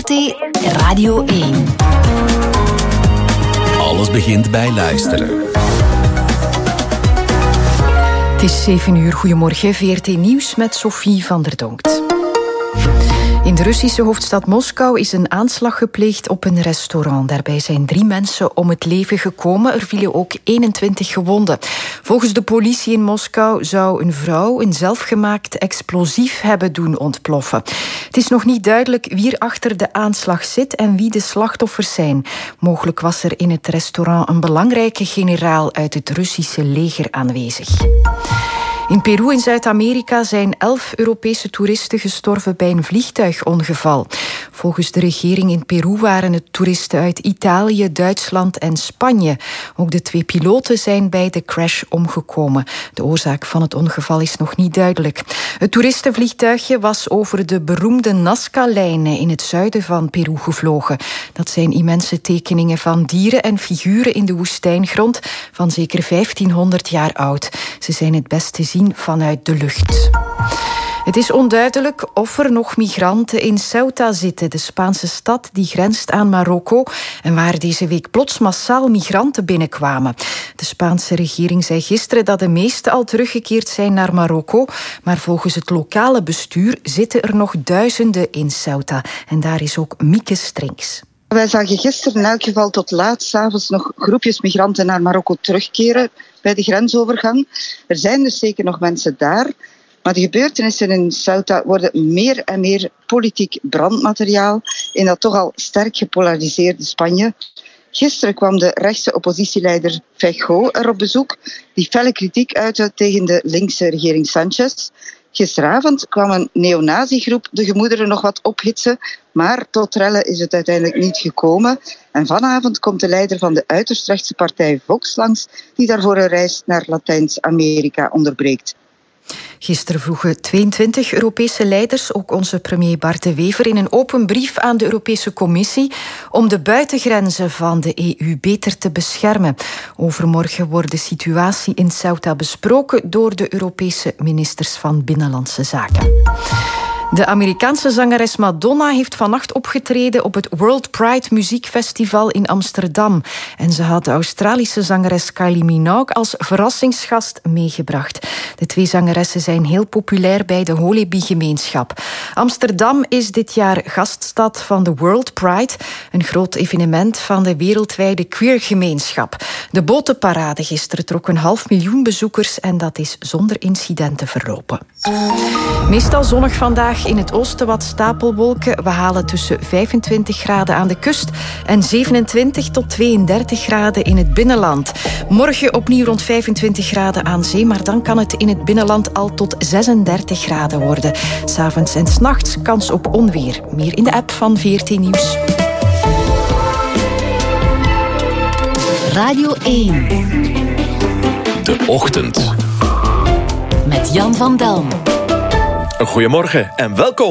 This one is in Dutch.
VRT Radio 1. Alles begint bij luisteren. Het is 7 uur. Goedemorgen. VRT Nieuws met Sophie van der Donkt. In de Russische hoofdstad Moskou is een aanslag gepleegd op een restaurant. Daarbij zijn 3 mensen om het leven gekomen. Er vielen ook 21 gewonden. Volgens de politie in Moskou zou een vrouw een zelfgemaakt explosief hebben doen ontploffen. Het is nog niet duidelijk wie er achter de aanslag zit en wie de slachtoffers zijn. Mogelijk was er in het restaurant een belangrijke generaal uit het Russische leger aanwezig. In Peru in Zuid-Amerika zijn 11 Europese toeristen gestorven bij een vliegtuigongeval. Volgens de regering in Peru waren het toeristen uit Italië, Duitsland en Spanje. Ook de 2 piloten zijn bij de crash omgekomen. De oorzaak van het ongeval is nog niet duidelijk. Het toeristenvliegtuigje was over de beroemde Nazca-lijnen in het zuiden van Peru gevlogen. Dat zijn immense tekeningen van dieren en figuren in de woestijngrond van zeker 1500 jaar oud. Ze zijn het best te zien vanuit de lucht. Het is onduidelijk of er nog migranten in Ceuta zitten, de Spaanse stad die grenst aan Marokko en waar deze week plots massaal migranten binnenkwamen. De Spaanse regering zei gisteren dat de meesten al teruggekeerd zijn naar Marokko, maar volgens het lokale bestuur zitten er nog duizenden in Ceuta. En daar is ook Mieke Strinks. Wij zagen gisteren in elk geval tot laat 's avonds nog groepjes migranten naar Marokko terugkeren bij de grensovergang. Er zijn dus zeker nog mensen daar. Maar de gebeurtenissen in Ceuta worden meer en meer politiek brandmateriaal in dat toch al sterk gepolariseerde Spanje. Gisteren kwam de rechtse oppositieleider Feijóo er op bezoek, die felle kritiek uitte tegen de linkse regering Sánchez. Gisteravond kwam een neonazigroep de gemoederen nog wat ophitsen, maar tot rellen is het uiteindelijk niet gekomen. En vanavond komt de leider van de uiterst rechtse partij Vox langs, die daarvoor een reis naar Latijns-Amerika onderbreekt. Gisteren vroegen 22 Europese leiders, ook onze premier Bart De Wever, in een open brief aan de Europese Commissie om de buitengrenzen van de EU beter te beschermen. Overmorgen wordt de situatie in Ceuta besproken door de Europese ministers van Binnenlandse Zaken. De Amerikaanse zangeres Madonna heeft vannacht opgetreden op het World Pride Muziekfestival in Amsterdam. En ze had de Australische zangeres Kylie Minogue als verrassingsgast meegebracht. De 2 zangeressen zijn heel populair bij de Holebi-gemeenschap. Amsterdam is dit jaar gaststad van de World Pride, een groot evenement van de wereldwijde queergemeenschap. De botenparade gisteren trok 500.000 bezoekers en dat is zonder incidenten verlopen. Meestal zonnig vandaag. In het oosten wat stapelwolken. We halen tussen 25 graden aan de kust en 27 tot 32 graden in het binnenland. Morgen opnieuw rond 25 graden aan zee, maar dan kan het in het binnenland al tot 36 graden worden. 's Avonds en 's nachts kans op onweer. Meer in de app van VRT Nieuws. Radio 1. De ochtend. Met Jan van Delm. Goedemorgen en welkom.